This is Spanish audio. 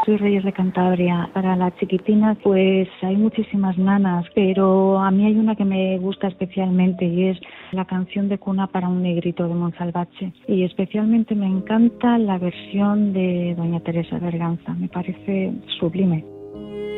Soy Reyes de Cantabria. Para la chiquitina, pues hay muchísimas nanas, pero a mí hay una que me gusta especialmente y es la canción de cuna para un negrito de Monsalvatge. Y especialmente me encanta la versión de doña Teresa Berganza, me parece sublime.